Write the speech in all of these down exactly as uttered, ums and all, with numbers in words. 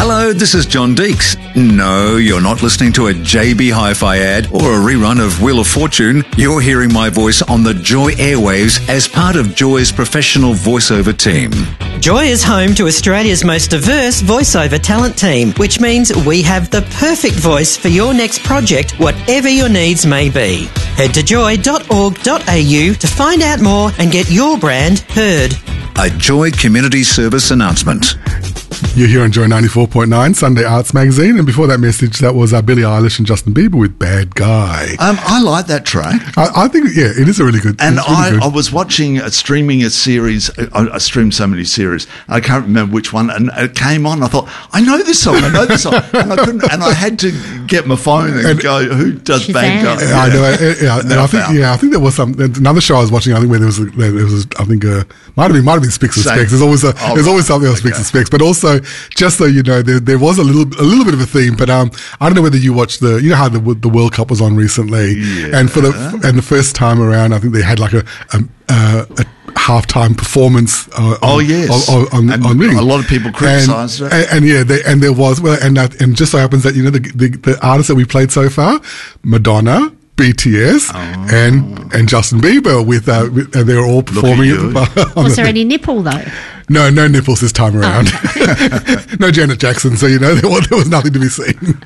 Hello, this is John Deeks. No, you're not listening to a J B Hi-Fi ad or a rerun of Wheel of Fortune. You're hearing my voice on the Joy airwaves as part of Joy's professional voiceover team. Joy is home to Australia's most diverse voiceover talent team, which means we have the perfect voice for your next project, whatever your needs may be. Head to joy dot org dot a u to find out more and get your brand heard. A Joy Community Service announcement. You're here on Joy ninety-four point nine, Sunday Arts Magazine, and before that message, that was uh, Billie Eilish and Justin Bieber with Bad Guy. Um, I like that track. I, I think, yeah, it is a really good. And really I, good. I was watching, uh, streaming a series. I, I streamed so many series. I can't remember which one, and it came on. I thought, I know this song. I know this song, and I couldn't. And I had to get my phone and, and go, "Who does Bad Guy?" Yeah, I know. Yeah, yeah, and I think, yeah, I think there was some another show I was watching. I think where there was, a, there was, I think, uh, might have been, might have been Spicks and Specks. There's always, a, oh, there's always something else, okay. Spicks and Specks. But also, just so you know, there, there was a little, a little bit of a theme. But um, I don't know whether you watched the, you know how the the World Cup was on recently, yeah. and for the and the first time around, I think they had like a a, uh, a halftime performance. Uh, oh on, yes, on, on, and on Ring. A lot of people criticised and, it. And, and yeah, they, and there was well, and that, and just so happens that you know the, the the artists that we played so far, Madonna, B T S, oh. and and Justin Bieber with, uh, with and they were all performing. It, was there any nipple though? No, no nipples this time around. Oh. No Janet Jackson, so you know there was, there was nothing to be seen.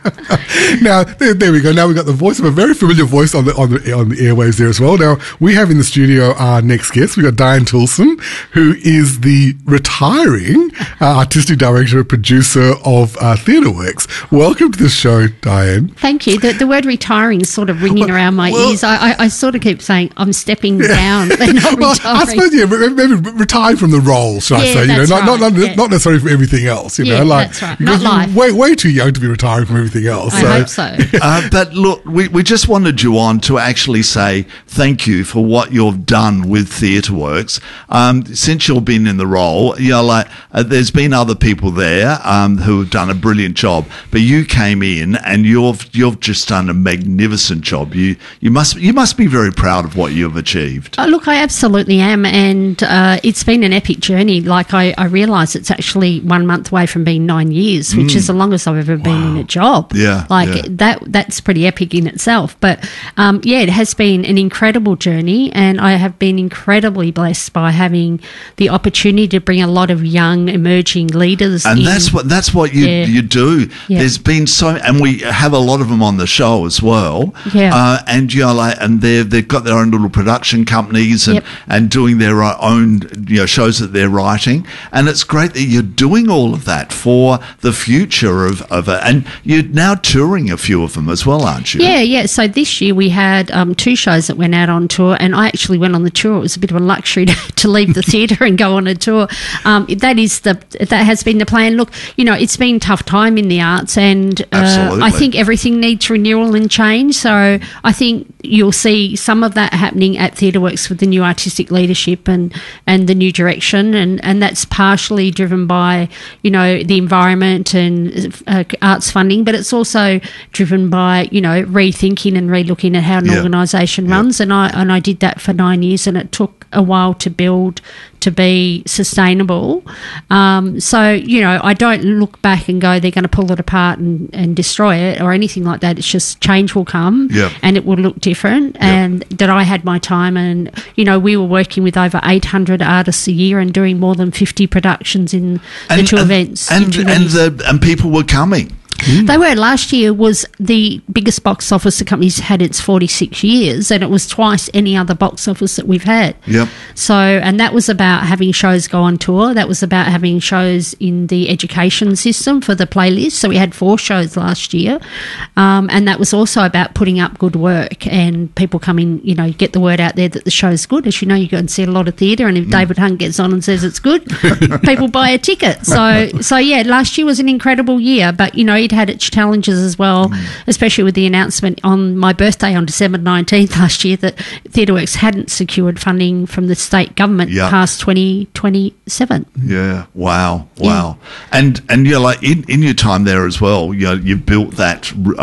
Now there, there we go. Now we got the voice of a very familiar voice on the on the on the airwaves there as well. Now we have in the studio our next guest. We got Diane Toulson, who is the retiring uh, artistic director and producer of uh, TheatreWorks. Welcome to the show, Diane. Thank you. The, the word retiring is sort of ringing well, around my well, ears. I, I, I sort of keep saying I'm stepping yeah. down. They're not well, retiring. I suppose yeah, maybe retired from the role. Shall I Yeah, say, you know, that's not, right. not, not, yeah. not necessarily for everything else, you yeah, know, like, that's right. Not life. Way, way too young to be retiring from everything else. I so. hope so. uh, but look, we, we just wanted you on to actually say thank you for what you've done with TheatreWorks. Um, since you've been in the role, you know, like, uh, there's been other people there, um, who have done a brilliant job, but you came in and you've, you've just done a magnificent job. You, you must, you must be very proud of what you've achieved. Uh, look, I absolutely am. And, uh, it's been an epic journey. Like I, I realise it's actually one month away from being nine years, which mm. is the longest I've ever been wow. in a job. Yeah, like yeah. that. That's pretty epic in itself. But um, yeah, it has been an incredible journey, and I have been incredibly blessed by having the opportunity to bring a lot of young emerging leaders. And in. that's what that's what you yeah. you do. Yeah. There's been so, and we have a lot of them on the show as well. Yeah, uh, and you know, like, and they've they've got their own little production companies and yep. and doing their own you know shows that they're writing. And it's great that you're doing all of that for the future of, of it. And you're now touring a few of them as well, aren't you? Yeah, yeah. So this year we had um, two shows that went out on tour, and I actually went on the tour. It was a bit of a luxury to, to leave the theatre and go on a tour. Um, that is the that has been the plan. Look, you know, it's been a tough time in the arts, and uh, I think everything needs renewal and change. So I think you'll see some of that happening at TheatreWorks with the new artistic leadership and, and the new direction, and, and that's partially driven by, you know, the environment and uh, arts funding, but it's also driven by, you know, rethinking and relooking at how an yeah. organisation yeah. runs. And I and I did that for nine years, and it took a while to build to be sustainable. Um, so, you know, I don't look back and go, they're going to pull it apart and, and destroy it or anything like that. It's just change will come yep. and it will look different. Yep. And that I had my time, and, you know, we were working with over eight hundred artists a year and doing more than fifty productions in and, the two and, events. And, and, the, and people were coming. Mm. They were. Last year was the biggest box office the company's had its forty-six years, and it was twice any other box office that we've had. Yep. So, and that was about having shows go on tour. That was about having shows in the education system for the playlist. So we had four shows last year. Um, and that was also about putting up good work and people coming, you know, get the word out there that the show's good. As you know, you go and see a lot of theatre, and if mm. David Hunt gets on and says it's good, people buy a ticket. So, so yeah, last year was an incredible year, but, you know, it had its challenges as well, mm. especially with the announcement on my birthday on December nineteenth last year that TheatreWorks hadn't secured funding from the state government yep. past twenty twenty-seven. Yeah, wow, wow. Yeah. And and you're like in, in your time there as well, you know, you built that uh,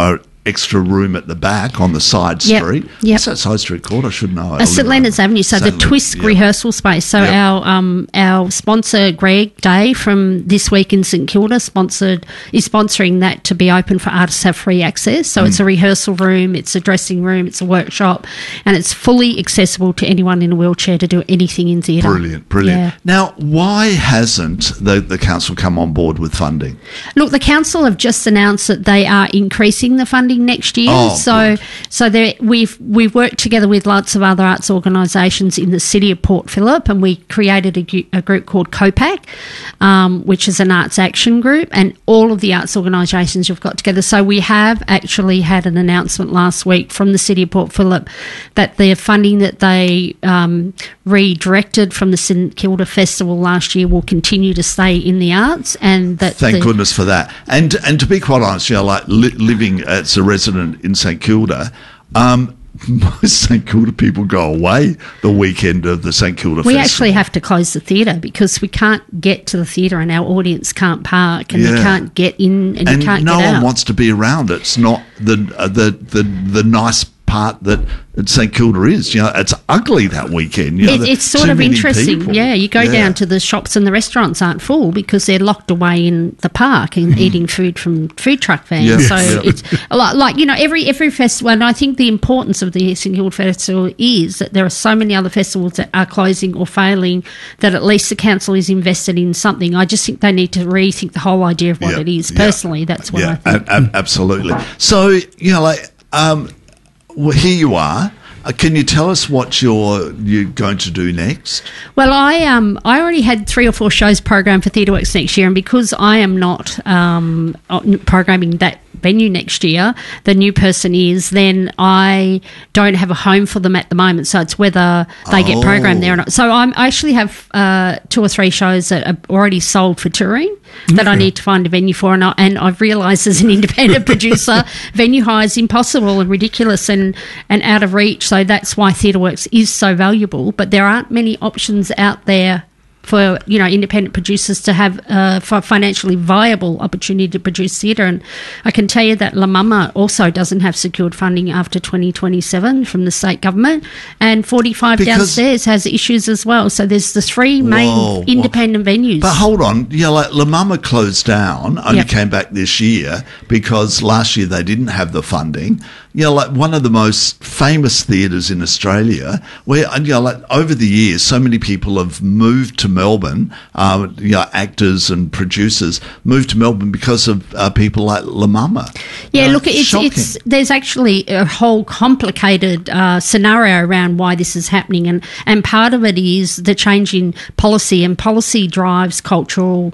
extra room at the back on the side Yep, street. yep. What's that side street called? I should know. I Uh, St live Leonard's around- Avenue, so Saint the Leonard's, Twisk yep. rehearsal space. So Yep. our um, our sponsor Greg Day from This Week in St Kilda sponsored is sponsoring that to be open for artists to have free access. So Mm. it's a rehearsal room, it's a dressing room, it's a workshop, and it's fully accessible to anyone in a wheelchair to do anything in theatre. Brilliant, brilliant. Yeah. Now, why hasn't the, the council come on board with funding? Look, the council have just announced that they are increasing the funding next year. Oh, so, good. so there, we've we've worked together with lots of other arts organisations in the city of Port Phillip, and we created a, gu- a group called COPAC, um, which is an arts action group, and all of the arts organisations have got together. So we have actually had an announcement last week from the city of Port Phillip that the funding that they um, redirected from the St Kilda Festival last year will continue to stay in the arts, and that Thank the, goodness for that. And and to be quite honest, you know, like li- living as a resident in St Kilda, um, most St Kilda people go away the weekend of the St Kilda We Festival. actually have to close the theatre because we can't get to the theatre and our audience can't park and Yeah. you can't get in and, and you can't no get one out. wants to be around it. It's not the uh, the the the nice part that St Kilda is. You know, it's ugly that weekend. You know, It, the- it's sort too of many interesting. people. Yeah, you go Yeah. down to the shops and the restaurants aren't full because they're locked away in the park and eating food from food truck vans. Yeah. So Yeah. it's a lot, like, you know, every every festival, and I think the importance of the St Kilda Festival is that there are so many other festivals that are closing or failing that at least the council is invested in something. I just think they need to rethink the whole idea of what Yeah. it is. Yeah. Personally, that's what I Yeah, think. a- a- absolutely. So, you know, like, um, well, here you are. Uh, can you tell us what you're you're going to do next? Well, I um I already had three or four shows programmed for TheatreWorks next year, and because I am not um on- programming that venue next year, the new person is, then I don't have a home for them at the moment. So it's whether they get programmed there or not. So I'm, I actually have uh, two or three shows that are already sold for touring that I need to find a venue for, and, I, and I've realised as an independent producer, venue hire is impossible and ridiculous and, and out of reach. So that's why TheatreWorks is so valuable. But there aren't many options out there for, you know, independent producers to have a uh, financially viable opportunity to produce theatre. And I can tell you that La Mama also doesn't have secured funding after twenty twenty-seven from the state government, and forty-five Because- downstairs has issues as well. So there's the three main Whoa. independent venues. But hold on, you know, like La Mama closed down, only Yep. came back this year because last year they didn't have the funding. You know, like one of the most famous theatres in Australia, where, you know, like over the years, so many people have moved to Melbourne, uh, you know, actors and producers moved to Melbourne because of uh, people like La Mama. Yeah, You know, look, it's, shocking. it's there's actually a whole complicated uh, scenario around why this is happening, and, and part of it is the change in policy, and policy drives cultural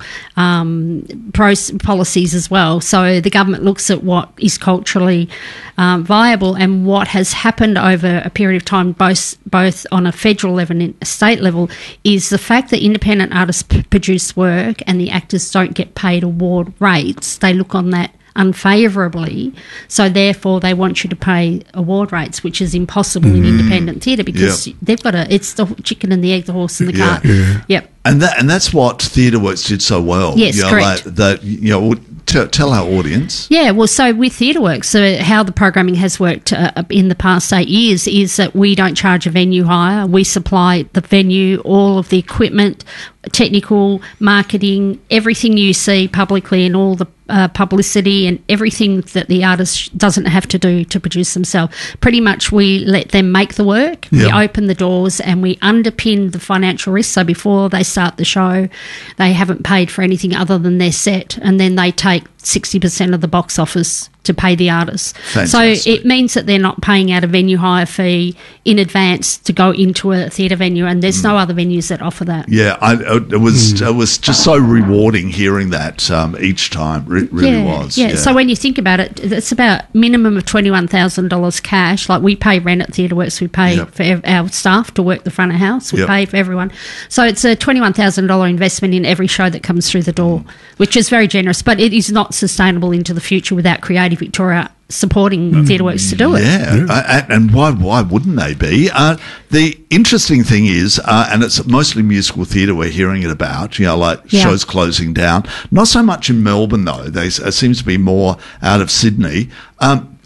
um, pros- policies as well. So the government looks at what is culturally um, viable and what has happened over a period of time, both both on a federal level and a state level, is the fact that independent artists p- produce work and the actors don't get paid award rates. They look on that unfavourably, so therefore they want you to pay award rates, which is impossible in independent theatre because Yep. they've got a it's the chicken and the egg, the horse and the Yeah. cart. Yeah. Yep. And that and that's what TheatreWorks did so well. Yes, you know, correct. Like that, you know, tell, tell our audience. Yeah, well, so with TheatreWorks, so how the programming has worked uh, in the past eight years is that we don't charge a venue hire. We supply the venue, all of the equipment, technical, marketing, everything you see publicly, and all the uh, publicity and everything that the artist doesn't have to do to produce themselves. Pretty much we let them make the work, we Yeah. open the doors, and we underpin the financial risk. So before they start the show, they haven't paid for anything other than their set, and then they take sixty percent of the box office to pay the artist. Fantastic. So it means that they're not paying out a venue hire fee in advance to go into a theatre venue, and there's no other venues that offer that. Yeah, I, it was it was just so rewarding hearing that um, each time. It really yeah, was. Yeah. So when you think about it, it's about minimum of twenty-one thousand dollars cash. Like we pay rent at TheatreWorks, we pay Yep. for ev- our staff to work the front of house, we Yep. pay for everyone. So it's a twenty-one thousand dollars investment in every show that comes through the door, which is very generous, but it is not sustainable into the future without Creative Victoria supporting TheatreWorks to do it. Yeah, uh, and and why why wouldn't they be? Uh, the interesting thing is, uh, and it's mostly musical theatre we're hearing it about, you know, like Yeah. shows closing down. Not so much in Melbourne, though. They, it seems to be more out of Sydney. Um,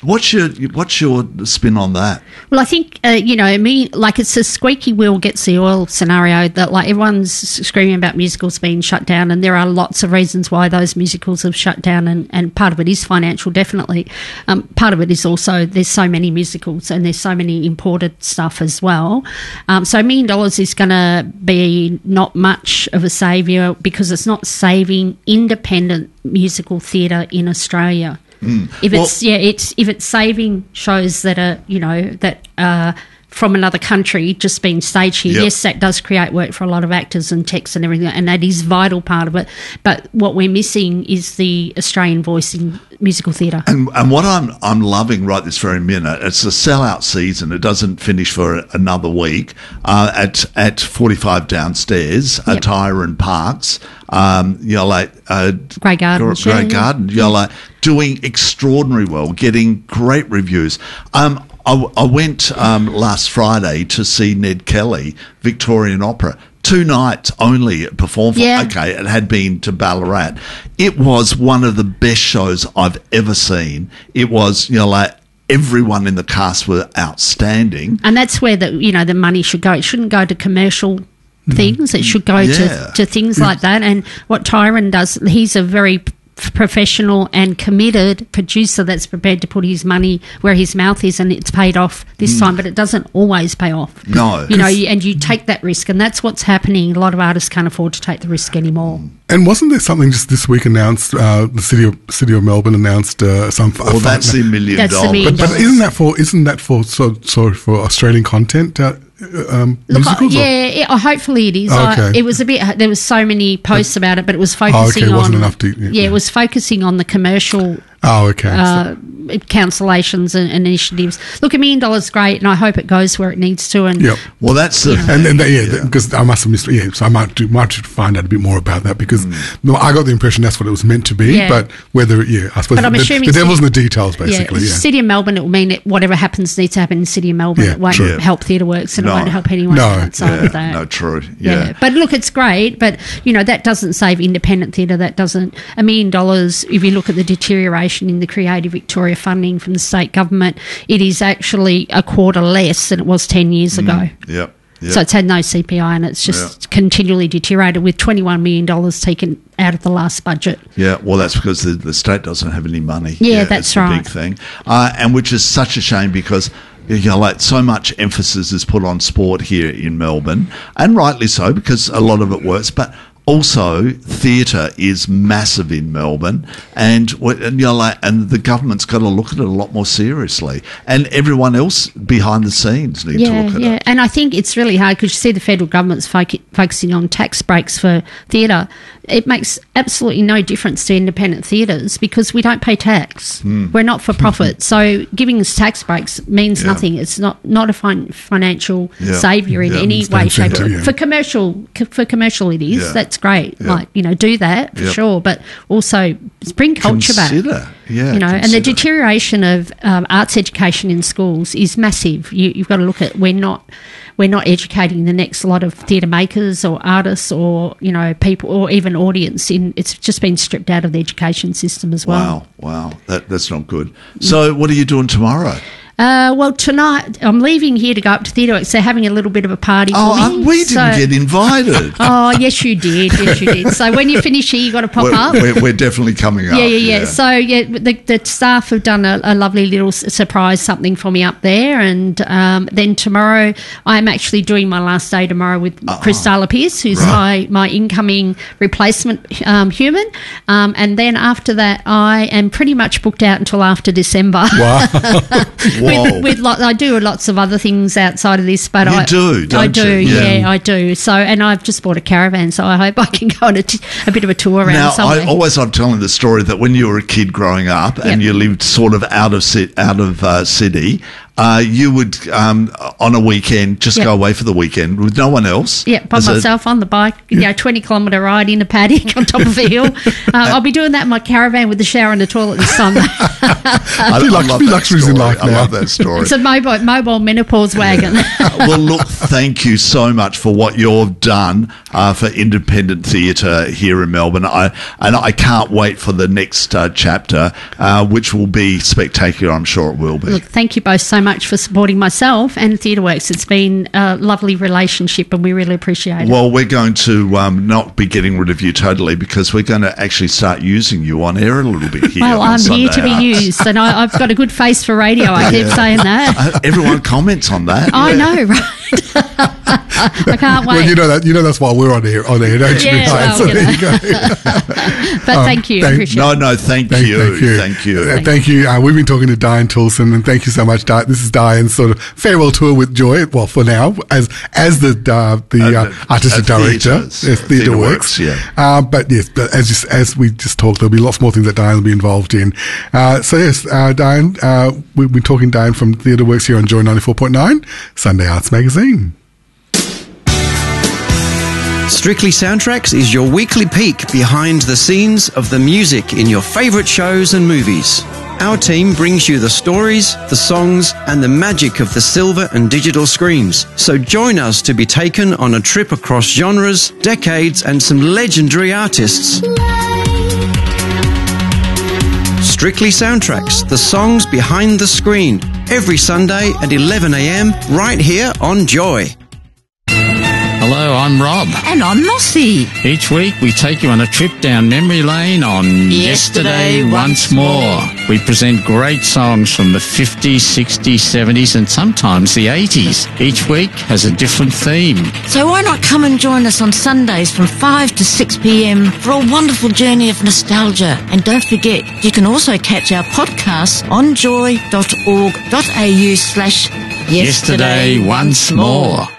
What's your what's your spin on that? Well, I think, uh, you know, me, like it's a squeaky wheel gets the oil scenario that, like, everyone's screaming about musicals being shut down, and there are lots of reasons why those musicals have shut down, and, and part of it is financial, definitely. Um, part of it is also there's so many musicals and there's so many imported stuff as well. Um, so a million dollars is going to be not much of a saviour because it's not saving independent musical theatre in Australia. Mm. If it's well, yeah, it's if it's saving shows that are you know that are from another country just being staged here. Yep. Yes, that does create work for a lot of actors and techs and everything, and that is a vital part of it. But what we're missing is the Australian voice in musical theatre. And, and what I'm I'm loving right this very minute, it's a sellout season. It doesn't finish for another week. Uh, at at forty-five downstairs, yep. at Tyron Parks. Um, you know, like uh, Grey Garden, Grey yeah, Garden. You know, like doing extraordinary well, getting great reviews. Um, I, I went um, last Friday to see Ned Kelly, Victorian Opera. Two nights only it performed for. Yeah. Okay, it had been to Ballarat. It was one of the best shows I've ever seen. It was, you know, like everyone in the cast were outstanding. And that's where the you know the money should go. It shouldn't go to commercial things. It should go yeah. to, to things yeah. like that. And what Tyron does, he's a very professional and committed producer that's prepared to put his money where his mouth is, and it's paid off this mm. time, but it doesn't always pay off. No. You know, and you take that risk, and that's what's happening. A lot of artists can't afford to take the risk anymore. And wasn't there something just this week announced, uh, the city of City of Melbourne announced uh, some... Well, that's the million that's dollars. The million but, but dollars. isn't that for, isn't that for, so, sorry, for Australian content, uh, um, Look, musicals? yeah, it, oh, hopefully it is. Oh, I, okay. it was a bit, there was so many posts about it, but it was focusing oh, okay. It on... wasn't enough to... Yeah, yeah, it was focusing on the commercial... Oh, okay. Uh, cancellations and, and initiatives. Look, a million dollars is great, and I hope it goes where it needs to. And yep. Well, that's the and then yeah, because yeah. I must have missed. Yeah, so I might do, might find out a bit more about that because mm. no, I got the impression that's what it was meant to be. Yeah. But whether yeah, I suppose but I'm the, assuming the devil's City, in the details, basically. Yeah, yeah. City of Melbourne, it will mean that whatever happens needs to happen in the City of Melbourne. Yeah, it won't true. help Theatre Works, and no. it won't help anyone No, outside yeah, of that. No, true. Yeah. yeah, but look, it's great, but you know that doesn't save independent theatre. That doesn't a million dollars. If you look at the deterioration in the Creative Victoria funding from the state government, it is actually a quarter less than it was ten years ago. Mm, yep, yep. So it's had no C P I, and it's just yep. continually deteriorated with twenty-one million dollars taken out of the last budget. Yeah, well, that's because the, the state doesn't have any money. Yeah, yeah that's the right. big thing, uh, and which is such a shame because you know, like so much emphasis is put on sport here in Melbourne, and rightly so because a lot of it works, but. Also, theatre is massive in Melbourne, and, and you know, like, and the government's got to look at it a lot more seriously, and everyone else behind the scenes need yeah, to look at yeah. it. And I think it's really hard because you see the federal government's foc- focusing on tax breaks for theatre. It makes absolutely no difference to independent theatres because we don't pay tax. Mm. We're not for profit, so giving us tax breaks means yeah. nothing. It's not not a fin- financial yeah. saviour in yeah. any It's way, shape, or yeah. for commercial. For commercial, it is. Yeah. That's great. Yeah. Like you know, do that for yep. sure, but also bring culture consider. back. Yeah, you know, consider. and the deterioration of um, arts education in schools is massive. You, you've got to look at we're not we're not educating the next lot of theatre makers or artists or you know people or even audience. In it's just been stripped out of the education system as well. Wow, wow, that that's not good. So, what are you doing tomorrow? Uh, well, tonight I'm leaving here to go up to Theatre Works. They're having a little bit of a party Oh, for me. uh, we didn't so, get invited. Oh, yes, you did. Yes, you did. So when you finish here, you got to pop we're, up. We're, we're definitely coming up. Yeah, yeah, yeah. So yeah, the, the staff have done a, a lovely little surprise something for me up there, and um, then tomorrow I'm actually doing my last day tomorrow with uh-huh. Chris Darla Pierce, who's right. my my incoming replacement um, human, um, and then after that I am pretty much booked out until after December. Wow. Whoa. with, with lot, I do lots of other things outside of this, but you I do, don't I do, you? yeah. Yeah. I do. So, and I've just bought a caravan, so I hope I can go on a, t- a bit of a tour around Now, somewhere. I always love telling the story that when you were a kid growing up and Yep. you lived sort of out of ci- out of uh, city, uh, you would um, on a weekend just Yep. go away for the weekend with no one else. Yeah, by As a- myself on the bike, you know, twenty kilometre ride in a paddock on top of a hill. Uh, I'll be doing that in my caravan with the shower and the toilet this summer. I, Few I lux- love few that luxuries in story. life I now. love that story. It's a mobile, mobile menopause wagon. Well, look, thank you so much for what you've done uh, for independent theatre here in Melbourne. I, and I can't wait for the next uh, chapter, uh, which will be spectacular. I'm sure it will be. Look, thank you both so much for supporting myself and TheatreWorks. It's been a lovely relationship and we really appreciate it. Well, we're going to um, not be getting rid of you totally because we're going to actually start using you on air a little bit here. Well, I'm Sunday here to be Arts. used and I, I've got a good face for radio. I keep saying that. Uh, everyone comments on that. I know, right? I can't wait. Well, you know that you know that's why we're on air, on air, don't you? Yeah, well, so you there know. you go. But Um, thank you. thank- Appreciate No, it. no, thank, Thank, you. thank you. Thank you. Uh, thank you. Uh, we've been talking to Diane Toulson, and thank you so much, Di. This is Diane's sort of farewell tour with Joy. Well, for now, as as the uh, the uh, Uh, artistic uh, director, theatres. yes, Theatre TheatreWorks, Works. yeah. Uh, but yes, but as just, as we just talked, there'll be lots more things that Diane will be involved in. Uh, so yes, uh, Diane, uh, we've been talking Diane from Theatre Works here on Joy ninety-four point nine, Sunday Arts Magazine. Strictly Soundtracks is your weekly peek behind the scenes of the music in your favourite shows and movies. Our team brings you the stories, the songs, and the magic of the silver and digital screens. So join us to be taken on a trip across genres, decades, and some legendary artists. Strictly Soundtracks, the songs behind the screen, every Sunday at eleven a m right here on Joy. Hello, I'm Rob. And I'm Mossy. Each week we take you on a trip down memory lane on Yesterday, Once More. We present great songs from the fifties, sixties, seventies and sometimes the eighties. Each week has a different theme. So why not come and join us on Sundays from five to six p m for a wonderful journey of nostalgia. And don't forget, you can also catch our podcasts on joy dot org dot a u slash Yesterday, Once More.